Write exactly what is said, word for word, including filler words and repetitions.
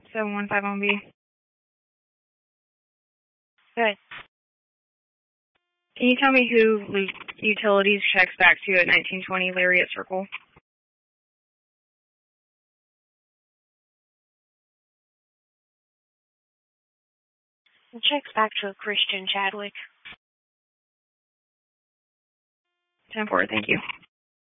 seven one five one B. Good. Can you tell me who Utilities checks back to at nineteen twenty Lariat Circle? It checks back to a Christian Chadwick. ten four, thank you.